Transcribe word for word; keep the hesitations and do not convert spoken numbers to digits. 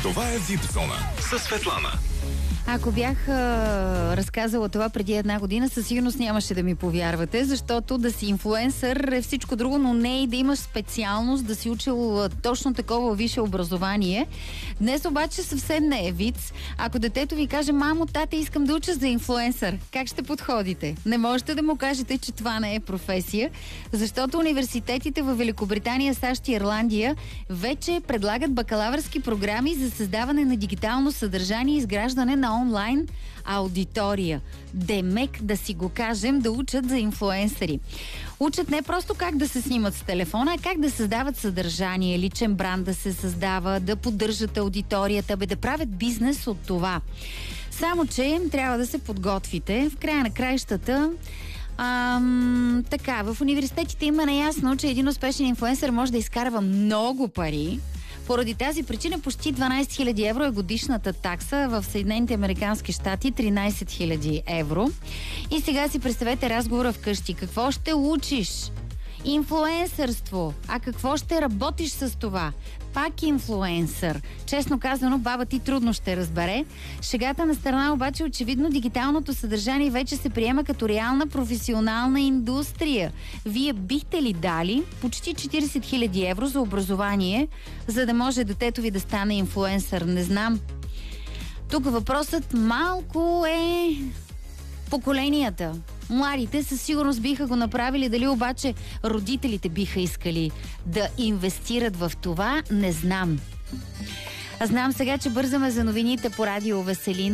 Това е вип зона със Светлана. Ако бях а, разказала това преди една година, със сигурност нямаше да ми повярвате, защото да си инфлуенсър е всичко друго, но не и да имаш специалност, да си учил а, точно такова висше образование. Днес обаче съвсем не е виц. Ако детето ви каже: мамо, тате, искам да уча за инфлуенсър, как ще подходите? Не можете да му кажете, че това не е професия, защото университетите в Великобритания, САЩ и Ирландия вече предлагат бакалавърски програми за създаване на дигитално съдържание и изграждане на онлайн аудитория. Демек, да си го кажем, да учат за инфлуенсъри. Учат не просто как да се снимат с телефона, а как да създават съдържание, личен бранд да се създава, да поддържат аудиторията, бе да правят бизнес от това. Само че трябва да се подготвите. В края на краищата Ам, така, в университетите има наясно, че един успешен инфлуенсър може да изкарва много пари. Поради тази причина почти дванайсет хиляди евро е годишната такса, в Съединените американски щати тринайсет хиляди евро. И сега си представете разговора вкъщи. Какво ще учиш? Инфлуенсърство. А какво ще работиш с това? Пак инфлуенсър. Честно казано, баба ти трудно ще разбере. Шегата на страна обаче, очевидно дигиталното съдържание вече се приема като реална професионална индустрия. Вие бихте ли дали почти четирийсет хиляди евро за образование, за да може детето ви да стане инфлуенсър? Не знам. Тук въпросът малко е поколенията. Младите със сигурност биха го направили, дали обаче родителите биха искали да инвестират в това, не знам. А знам сега, че бързаме за новините по радио Веселин.